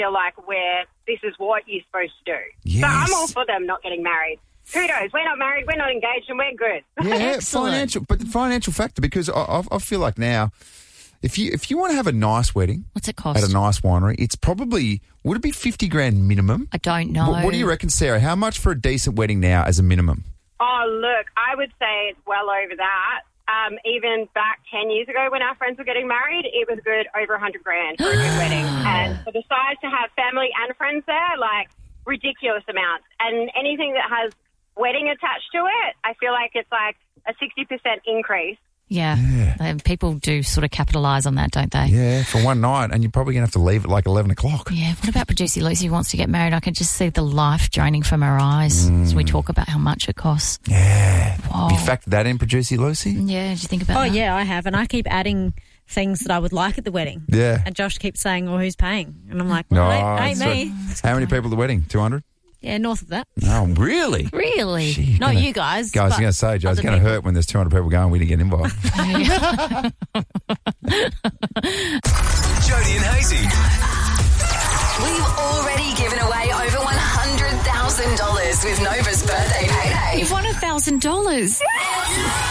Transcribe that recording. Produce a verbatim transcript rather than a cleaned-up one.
feel like we're, this is what you're supposed to do. Yes. So I'm all for them not getting married. Kudos. We're not married, we're not engaged, and we're good. Yeah, Excellent. financial, but the financial factor, because I, I, I feel like now, if you if you want to have a nice wedding What's it cost? at a nice winery, it's probably, would it be fifty grand minimum? I don't know. What, what do you reckon, Sarah? How much for a decent wedding now as a minimum? Oh, look, I would say it's well over that. Um, even back ten years ago when our friends were getting married, it was good over one hundred grand for a good wedding. And for the size to have family and friends there, like, ridiculous amounts. And anything that has wedding attached to it, I feel like it's like a sixty percent increase. Yeah. Yeah. Um, people do sort of capitalise on that, don't they? Yeah, for one night, and you're probably going to have to leave at like eleven o'clock. Yeah. What about producer Lucy who wants to get married? I can just see the life draining from her eyes Mm. as we talk about how much it costs. Yeah. Whoa. Have you factored that in, producer Lucy? Yeah, did you think about Oh, that? yeah, I have. And I keep adding things that I would like at the wedding. Yeah. And Josh keeps saying, well, who's paying? And I'm like, No, well, it ain't so- me. How many people at the wedding? two hundred? Yeah, north of that. Oh, really? Really? Gee, Not gonna- you guys. Guys, I was but going to say, Joe, it's other going to people. hurt when there's two hundred people going, we didn't get involved. Jody and Hazy. We've already given away over one hundred thousand dollars with Nova's birthday payday. You've won a thousand dollars.